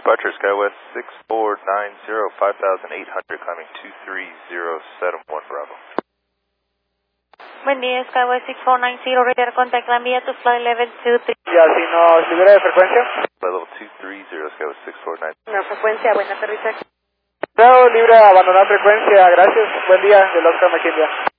Departure Skywest 6490, 5800, climbing 23071 Bravo. Buen día, Skywest 6490, radar contact, land via to fly level 23. Ya, si no libera de frecuencia. Level 230, Skywest 6490. Una frecuencia, buen aterrizaje. Libre a abandonar frecuencia, gracias. Buen día, del Oscar McKinley.